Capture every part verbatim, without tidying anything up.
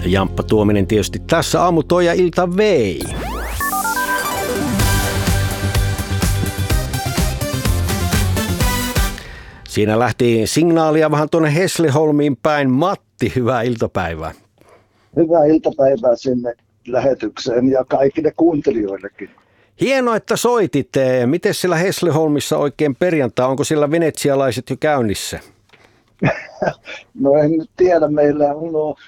Jamppa Tuominen tietysti tässä aamu toi ja ilta vei. Siinä lähti signaalia vähän tuonne Hässleholmiin päin. Matti, hyvää iltapäivää. Hyvää iltapäivää sinne lähetykseen ja kaikille kuuntelijoillekin. Hienoa, että soititte. Miten siellä Hässleholmissa oikein perjantai? Onko siellä venetsialaiset jo käynnissä? No en nyt tiedä. Meillä on no,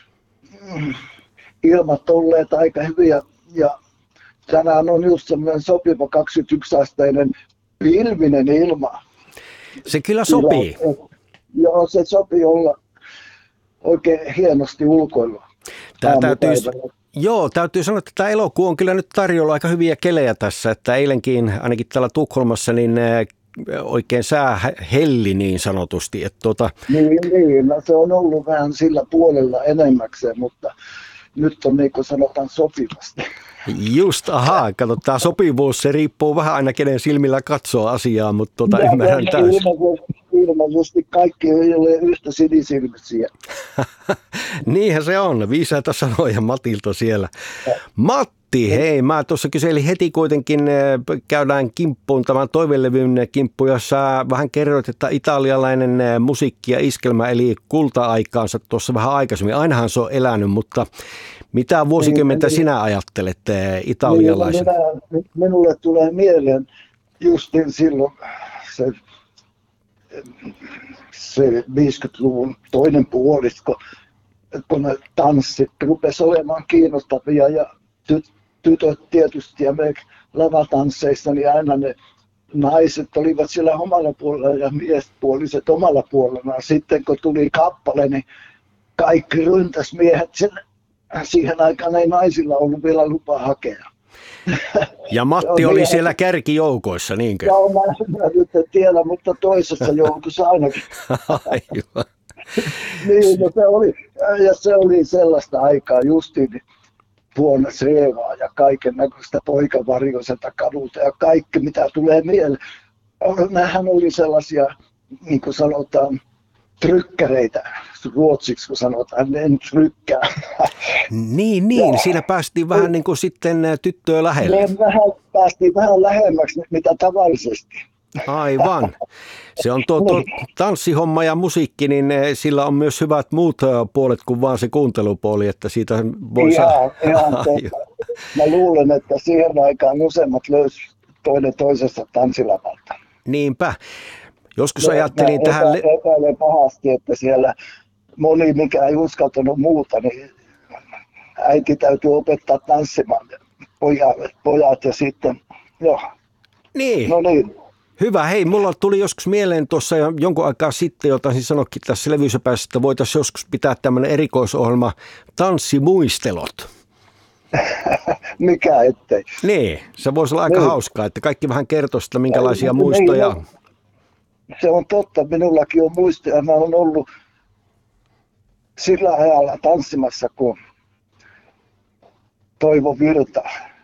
ilmat olleet aika hyviä ja tänään on just semmoinen sopiva kaksikymmentäyksi-asteinen pilvinen ilma. Se kyllä sopii. Joo, se sopii olla oikein hienosti ulkoilua. Tämä täytyy, joo, täytyy sanoa, että tämä elokuu on kyllä nyt tarjolla aika hyviä kelejä tässä, että eilenkin ainakin täällä Tukholmassa niin oikein sää helli niin sanotusti. Että tuota... Niin, niin no, se on ollut vähän sillä puolella enemmäkseen, mutta nyt on niin kuin sanotaan sopivasti. Just, ahaa, kato, tämä sopivuus, se riippuu vähän aina kenen silmillä katsoo asiaa, mutta tuota, ymmärrän täysin. Ilmeisesti kaikki ei ole yhtä sinisilmisiä. Niinhän se on, viisaita sanoja Matilta siellä. Matti, hei, mä tuossa kyselin heti kuitenkin, käydään kimppuun tämän toivelevyn kimppu, jossa vähän kerroit, että italialainen musiikki ja iskelmä eli kulta-aikaansa tuossa vähän aikaisemmin. Ainahan se on elänyt, mutta mitä vuosikymmentä niin, sinä ajattelet italialaisen? Minä, minulle tulee mieleen justin silloin se, se viisikymmentäluvun toinen puolisko, kun ne tanssit rupesi olemaan kiinnostavia ja ty, tytöt tietysti ja me lavatansseissa, niin aina ne naiset olivat siellä omalla puolella ja miespuoliset omalla puolellaan. Sitten kun tuli kappale, niin kaikki ryntäs miehet sen. Siihen aikaan ei naisilla ollut vielä lupa hakea. Ja Matti oli siellä kärkijoukoissa, niinkö? Joo, mä, mä nyt en tiedä, mutta toisessa joukossa ainakin. Aivan. Niin, no se oli, ja se oli sellaista aikaa justiin vuonna Seevaa ja kaiken näköistä poikavarjoiselta kadulta ja kaikki mitä tulee mieleen. Nämähän oli sellaisia, niin kuin sanotaan, trykkäreitä, ruotsiksi kun sanotaan, en trykkää. Niin, niin. Ja siinä päästiin vähän niin kuin sitten tyttöä lähelle. Me vähän, päästiin vähän lähemmäksi, mitä tavallisesti. Aivan. Se on tuo, tuo tanssihomma ja musiikki, niin sillä on myös hyvät muut puolet kuin vaan se kuuntelupuoli, että siitä voi ihan, ihan mä luulen, että siihen aikaan useimmat löysivät toinen toisesta tanssilavalta. Niinpä. Joskus no, ajattelin mä tähän... Mä epäilen pahasti, että siellä moni, mikä ei uskaltanut muuta, niin äiti täytyy opettaa tanssimaan pojat, pojat ja sitten, joo. Niin. No niin. Hyvä. Hei, mulla tuli joskus mieleen tuossa jonkun aikaa sitten, jota siis sanoikin tässä levysäpässä, että voitaisiin joskus pitää tämmöinen erikoisohjelma Tanssimuistelot. Mikä ettei. Niin, se voisi olla aika niin. hauskaa, että kaikki vähän kertoisi, että minkälaisia niin, muistoja on. Se on totta, minullakin on muistoja. Mä olen ollut sillä ajalla tanssimassa, kun Toivo Virta,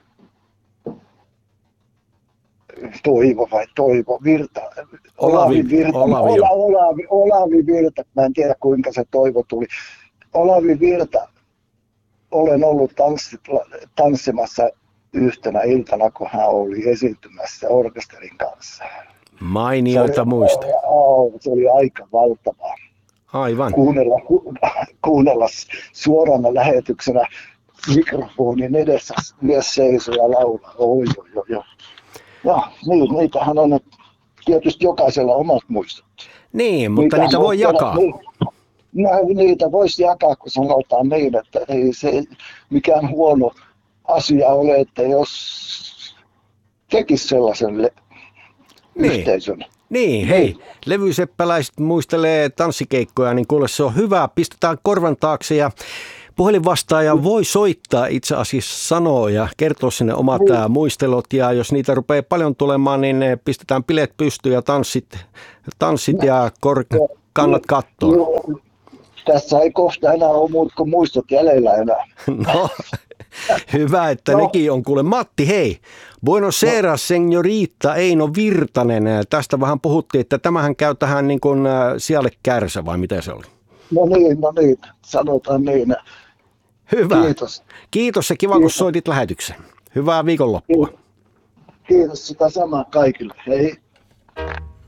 Toivo vai Toivo Virta, Olavi Virta, Olavi, Ola, Olavi, Olavi Virta, mä en tiedä kuinka se Toivo tuli. Olavi Virta, olen ollut tanssit, tanssimassa yhtenä iltana, kun hän oli esiintymässä orkesterin kanssa. Mainioita muista. Se oli aika valtavaa. Aivan. Kuunnella, ku, kuunnella suorana lähetyksenä mikrofonin edessä mies seisoo ja laulaa. Oi, oi, oi, oi. Ja niin, niitähän on tietysti jokaisella omat muistot. Niin, mutta niitä, niitä voi jakaa. Niin, no, niitä voisi jakaa, kun sanotaan niin, että ei se mikään huono asia ole, että jos tekisi sellaisen le- niin. yhteisön. Niin, hei, levyseppäläiset muistelee tanssikeikkoja, niin kuule se on hyvä, pistetään korvan taakse ja puhelinvastaaja voi soittaa itse asiassa sanoa ja kertoa sinne omat mm. muistelot ja jos niitä rupeaa paljon tulemaan, niin pistetään bileet pystyyn ja tanssit, tanssit ja kor- kannat kattoon. No, tässä ei kohta enää ole muut kuin muistot jäljellä enää. No, hyvä, että no. nekin on kuule. Matti, hei, Buenos Aires, no. Señorita Eino Virtanen. Tästä vähän puhuttiin, että tämähän käy tähän niin kuin sijalle kärsä vai mitä se oli? No niin, no niin, sanotaan niin. Hyvä. Kiitos. Kiitos ja kiva, Kiitos. kun soitit lähetyksen. Hyvää viikonloppua. Kiitos sitä samaa kaikille. Hei.